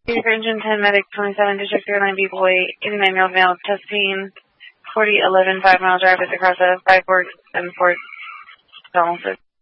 For engine 10 medic 27 district 09B boy 89-year-old male chest pain 4011 5 mile drive is across a 5474 Donaldson.